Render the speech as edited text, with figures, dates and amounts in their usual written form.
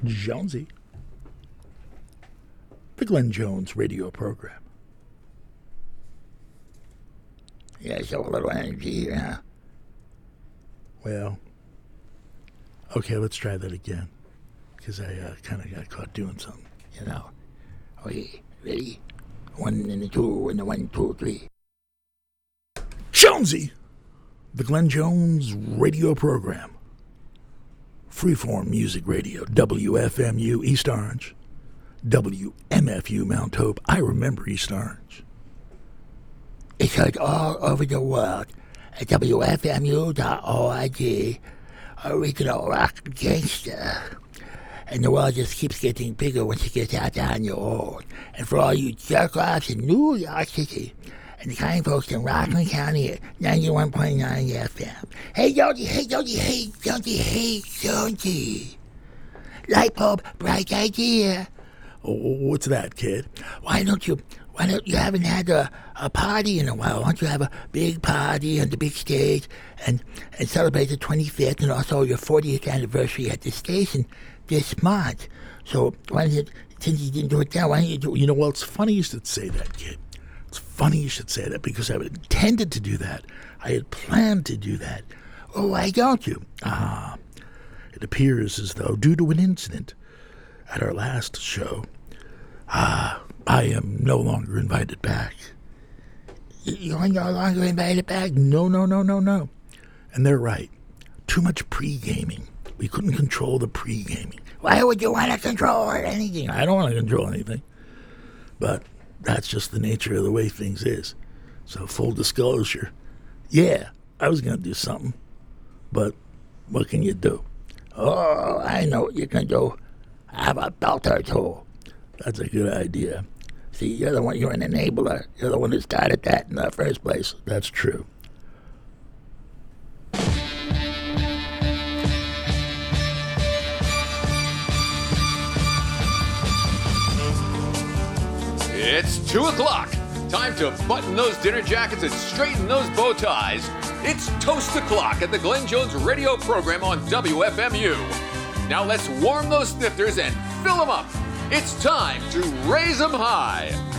Jonesy. The Glenn Jones radio program. Yeah, so a little energy, huh? Well, okay, let's try that again. Because I kind of got caught doing something. You know. Okay, ready? 1 and a 2 and a 1, 2, 3. Jonesy! The Glenn Jones radio program. Freeform Music Radio, WFMU East Orange, WMFU Mount Hope. I remember East Orange. It's heard all over the world at WFMU.org, original rock gangster. And the world just keeps getting bigger once you get out there on your own. And for all you jerk-offs in New York City, and the kind folks in Rockland County at 91.9 FM. Hey, Jonesy, hey, Jonesy, hey, Jonesy, hey, Jonesy. Light bulb, bright idea. Oh, what's that, kid? Why don't you haven't had a party in a while? Why don't you have a big party on the big stage and celebrate the 25th and also your 40th anniversary at the station this month? So why don't you, since you didn't do it now, why don't you do it? You know, well, it's funny you should say that, kid. It's funny you should say that because I had intended to do that. I had planned to do that. Oh, why don't you? It appears as though, due to an incident at our last show, I am no longer invited back. You're no longer invited back? No. And they're right. Too much pre-gaming. We couldn't control the pre-gaming. Why would you want to control anything? I don't want to control anything. But that's just the nature of the way things is. So full disclosure, yeah, I was going to do something. But what can you do? Oh, I know what you can do. Have a belt or two. That's a good idea. See, you're an enabler. You're the one who started that in the first place. That's true. It's 2 o'clock. Time to button those dinner jackets and straighten those bow ties. It's Toast O'Clock at the Glenn Jones radio program on WFMU. Now let's warm those snifters and fill them up. It's time to raise them high.